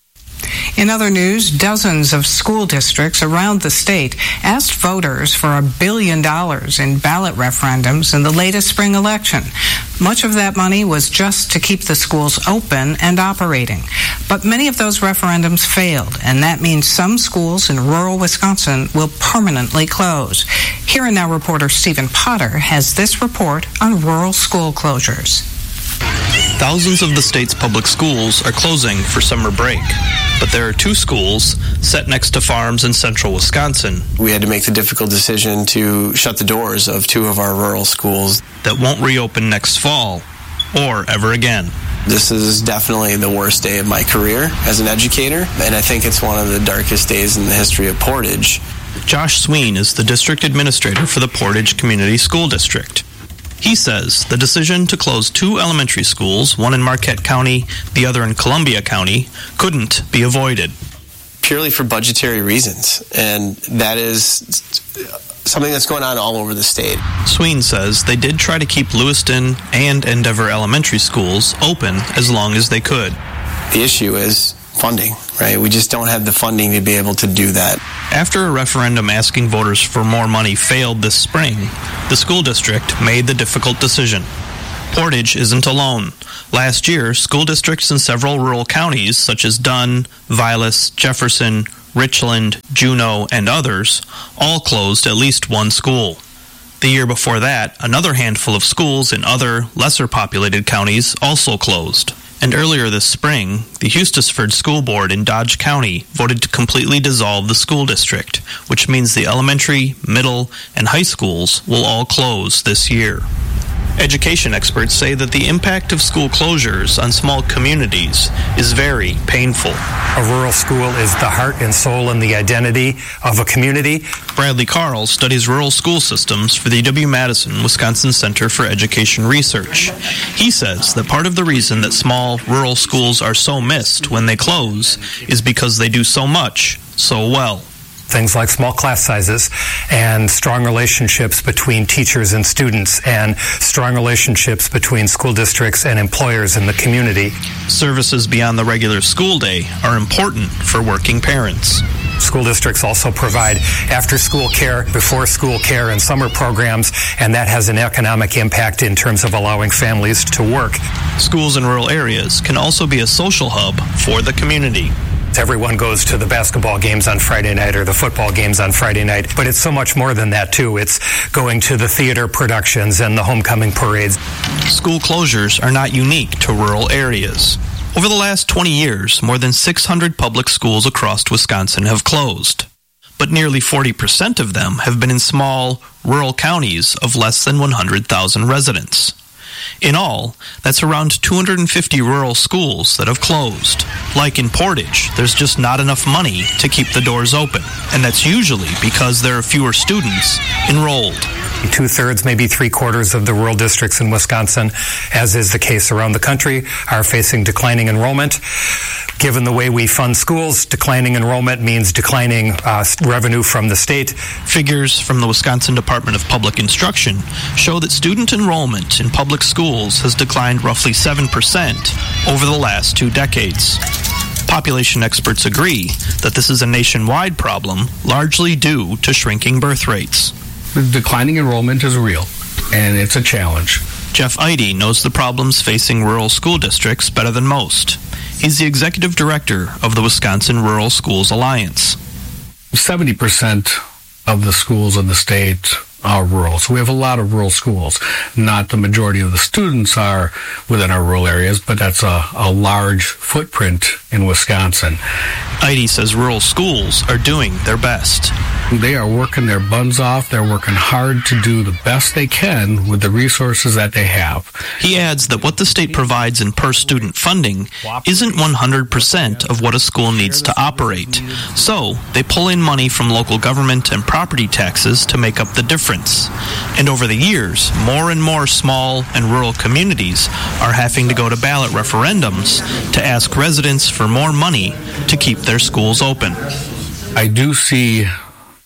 In other news, dozens of school districts around the state asked voters for a billion dollars in ballot referendums in the latest spring election. Much of that money was just to keep the schools open and operating. But many of those referendums failed, and that means some schools in rural Wisconsin will permanently close. Here and Now reporter Stephen Potter has this report on rural school closures. Thousands of the state's public schools are closing for summer break, but there are two schools set next to farms in central Wisconsin. We had to make the difficult decision to shut the doors of two of our rural schools that won't reopen next fall or ever again. This is definitely the worst day of my career as an educator, and I think it's one of the darkest days in the history of Portage. Josh Sween is the district administrator for the Portage Community School District. He says the decision to close two elementary schools, one in Marquette County, the other in Columbia County, couldn't be avoided. Purely for budgetary reasons, and that is something that's going on all over the state. Sween says they did try to keep Lewiston and Endeavor Elementary schools open as long as they could. The issue is funding, right? We just don't have the funding to be able to do that. After a referendum asking voters for more money failed this spring, the school district made the difficult decision. Portage isn't alone. Last year, school districts in several rural counties, such as Dunn, Vilas, Jefferson, Richland, Juneau, and others, all closed at least one school. The year before that, another handful of schools in other, lesser populated counties also closed. And earlier this spring, the Eustisford School Board in Dodge County voted to completely dissolve the school district, which means the elementary, middle, and high schools will all close this year. Education experts say that the impact of school closures on small communities is very painful. A rural school is the heart and soul and the identity of a community. Bradley Carl studies rural school systems for the W. Madison Wisconsin Center for Education Research. He says that part of the reason that small rural schools are so missed when they close is because they do so much so well. Things like small class sizes and strong relationships between teachers and students and strong relationships between school districts and employers in the community. Services beyond the regular school day are important for working parents. School districts also provide after-school care, before-school care, and summer programs, and that has an economic impact in terms of allowing families to work. Schools in rural areas can also be a social hub for the community. Everyone goes to the basketball games on Friday night or the football games on Friday night, but it's so much more than that, too. It's going to the theater productions and the homecoming parades. School closures are not unique to rural areas. Over the last twenty years, more than six hundred public schools across Wisconsin have closed. But nearly forty percent of them have been in small, rural counties of less than one hundred thousand residents. In all, that's around two hundred fifty rural schools that have closed. Like in Portage, there's just not enough money to keep the doors open, and that's usually because there are fewer students enrolled. Two-thirds, maybe three-quarters of the rural districts in Wisconsin, as is the case around the country, are facing declining enrollment. Given the way we fund schools, declining enrollment means declining uh, revenue from the state. Figures from the Wisconsin Department of Public Instruction show that student enrollment in public schools has declined roughly seven percent over the last two decades. Population experts agree that this is a nationwide problem, largely due to shrinking birth rates. The declining enrollment is real, and it's a challenge. Jeff Eide knows the problems facing rural school districts better than most. He's the executive director of the Wisconsin Rural Schools Alliance. seventy percent of the schools in the state are rural. So we have a lot of rural schools. Not the majority of the students are within our rural areas, but that's a, a large footprint in Wisconsin. Eide says rural schools are doing their best. They are working their buns off. They're working hard to do the best they can with the resources that they have. He adds that what the state provides in per-student funding isn't one hundred percent of what a school needs to operate. So they pull in money from local government and property taxes to make up the difference. And over the years, more and more small and rural communities are having to go to ballot referendums to ask residents for more money to keep their schools open. I do see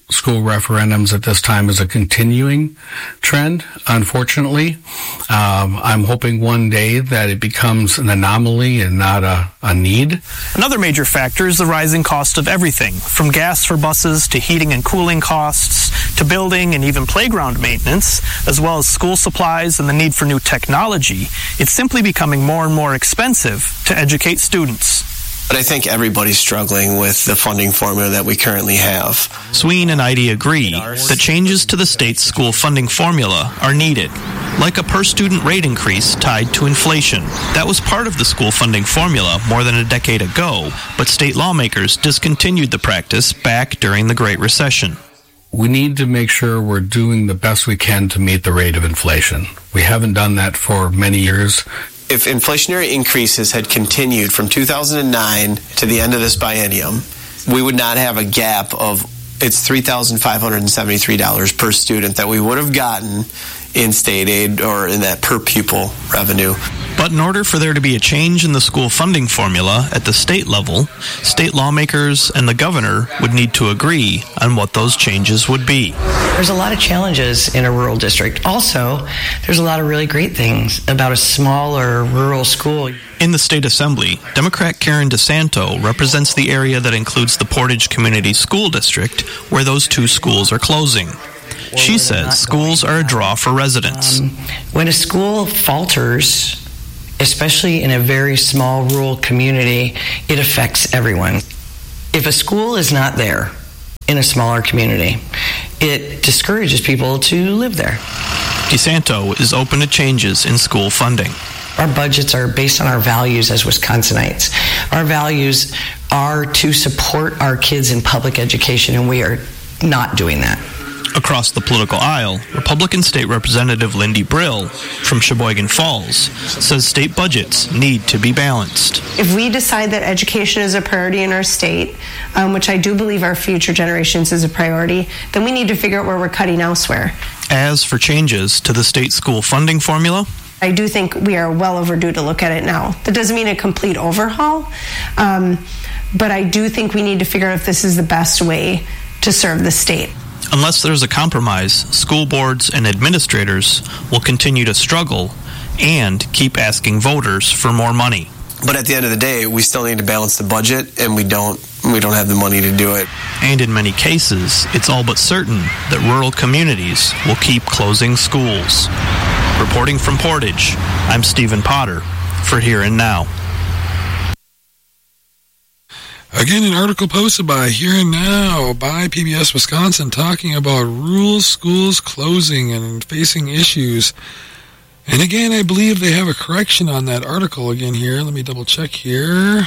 school referendums at this time is a continuing trend, unfortunately. Um, I'm hoping one day that it becomes an anomaly and not a, a need. Another major factor is the rising cost of everything, from gas for buses to heating and cooling costs to building and even playground maintenance, as well as school supplies and the need for new technology. It's simply becoming more and more expensive to educate students. But I think everybody's struggling with the funding formula that we currently have. Sween and Eide agree that changes to the state's school funding formula are needed, like a per-student rate increase tied to inflation. That was part of the school funding formula more than a decade ago, but state lawmakers discontinued the practice back during the Great Recession. We need to make sure we're doing the best we can to meet the rate of inflation. We haven't done that for many years. If inflationary increases had continued from two thousand nine to the end of this biennium, we would not have a gap of, it's three thousand five hundred seventy-three dollars per student that we would have gotten in state aid or in that per pupil revenue. But in order for there to be a change in the school funding formula at the state level, state lawmakers and the governor would need to agree on what those changes would be. There's a lot of challenges in a rural district. Also, there's a lot of really great things about a smaller rural school. In the state assembly, Democrat Karen DeSanto represents the area that includes the Portage Community School District, where those two schools are closing. She says schools are a draw for residents. Um, when a school falters, especially in a very small rural community, it affects everyone. If a school is not there in a smaller community, it discourages people to live there. DeSanto is open to changes in school funding. Our budgets are based on our values as Wisconsinites. Our values are to support our kids in public education, and we are not doing that. Across the political aisle, Republican State Representative Lindy Brill from Sheboygan Falls says state budgets need to be balanced. If we decide that education is a priority in our state, um, which I do believe our future generations is a priority, then we need to figure out where we're cutting elsewhere. As for changes to the state school funding formula, I do think we are well overdue to look at it now. That doesn't mean a complete overhaul, um, but I do think we need to figure out if this is the best way to serve the state. Unless there's a compromise, school boards and administrators will continue to struggle and keep asking voters for more money. But at the end of the day, we still need to balance the budget, and we don't we don't have the money to do it. And in many cases, it's all but certain that rural communities will keep closing schools. Reporting from Portage, I'm Stephen Potter for Here and Now. Again, an article posted by Here and Now by P B S Wisconsin talking about rural schools closing and facing issues. And again, I believe they have a correction on that article again here. Let me double check here.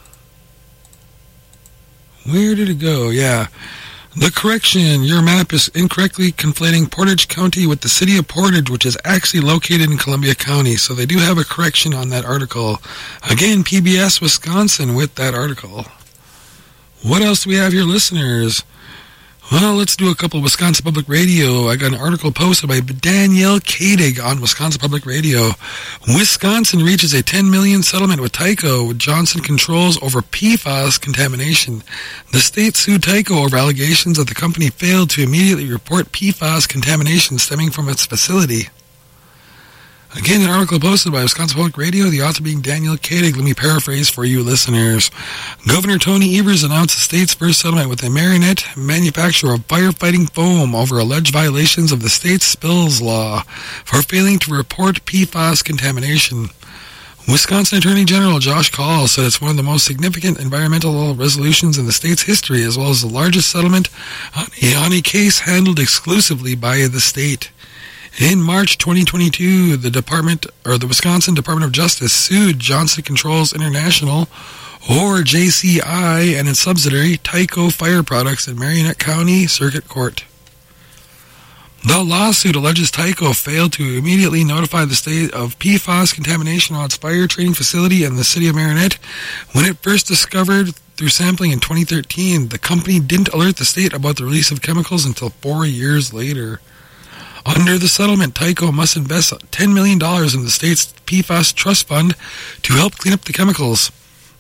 Where did it go? Yeah. The correction, your map is incorrectly conflating Portage County with the city of Portage, which is actually located in Columbia County. So they do have a correction on that article. Again, P B S Wisconsin with that article. What else do we have here, listeners? Well, let's do a couple of Wisconsin Public Radio. I got an article posted by Danielle Kadig on Wisconsin Public Radio. Wisconsin reaches a ten million dollars settlement with Tyco with Johnson Controls over P FAS contamination. The state sued Tyco over allegations that the company failed to immediately report P FAS contamination stemming from its facility. Again, an article posted by Wisconsin Public Radio, the author being Danielle Kadig. Let me paraphrase for you listeners. Governor Tony Evers announced the state's first settlement with a Marionette manufacturer of firefighting foam over alleged violations of the state's spills law for failing to report P FAS contamination. Wisconsin Attorney General Josh Kaul said it's one of the most significant environmental resolutions in the state's history, as well as the largest settlement on a, on a case handled exclusively by the state. In March twenty twenty-two, the Department or the Wisconsin Department of Justice sued Johnson Controls International, or J C I, and its subsidiary Tyco Fire Products in Marionette County Circuit Court. The lawsuit alleges Tyco failed to immediately notify the state of P FAS contamination on its fire training facility in the city of Marionette. When it first discovered through sampling in twenty thirteen, the company didn't alert the state about the release of chemicals until four years later. Under the settlement, Tyco must invest ten million dollars in the state's P FAS trust fund to help clean up the chemicals.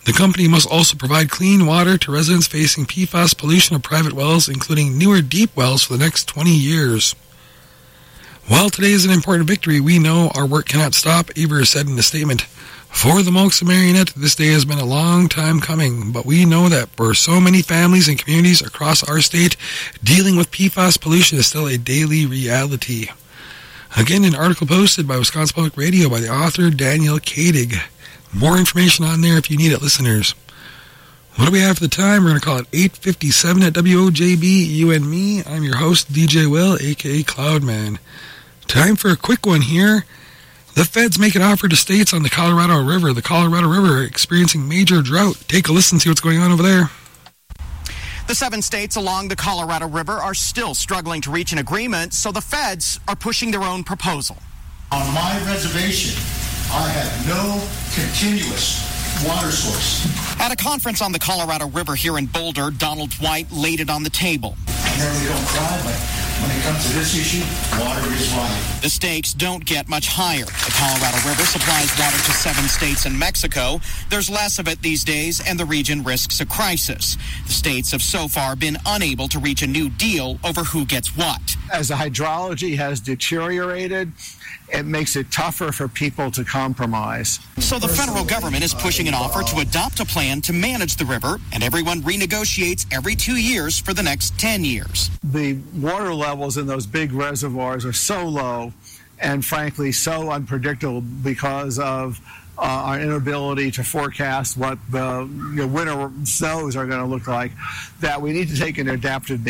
The company must also provide clean water to residents facing P FAS pollution of private wells, including newer deep wells, for the next twenty years. While today is an important victory, we know our work cannot stop, Evers said in a statement. For the Moxa Marionette, this day has been a long time coming, but we know that for so many families and communities across our state, dealing with P FAS pollution is still a daily reality. Again, an article posted by Wisconsin Public Radio by the author Daniel Kadig. More information on there if you need it, listeners. What do we have for the time? We're going to call it eight fifty-seven at W O J B, you and me. I'm your host, D J Will, a k a. Cloudman. Time for a quick one here. The feds make an offer to states on the Colorado River. The Colorado River experiencing major drought. Take a listen, see what's going on over there. The seven states along the Colorado River are still struggling to reach an agreement, so the feds are pushing their own proposal. On my reservation, I have no continuous water source. At a conference on the Colorado River here in Boulder, Donald White laid it on the table. I normally don't cry, but when it comes to this issue, water is life. The stakes don't get much higher. The Colorado River supplies water to seven states and Mexico. There's less of it these days, and the region risks a crisis. The states have so far been unable to reach a new deal over who gets what. As the hydrology has deteriorated, it makes it tougher for people to compromise. So the federal government is pushing an offer to adopt a plan to manage the river, and everyone renegotiates every two years for the next ten years. The water levels in those big reservoirs are so low and frankly so unpredictable because of uh, our inability to forecast what the you know, winter snows are going to look like, that we need to take an adaptive